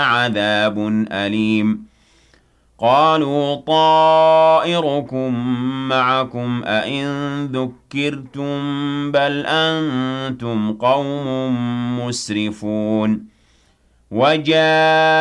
عذاب أليم قالوا طائركم معكم أئن ذكرتم بل أنتم قوم مسرفون وجاء